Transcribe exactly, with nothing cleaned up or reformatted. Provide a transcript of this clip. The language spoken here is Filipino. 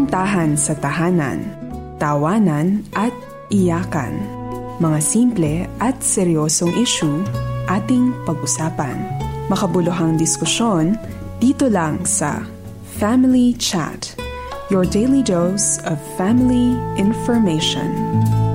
Kasintahan sa tahanan, tawanan at iyakan. Mga simple at seryosong issue ating pag-usapan. Makabuluhang diskusyon dito lang sa Family Chat, your daily dose of family information.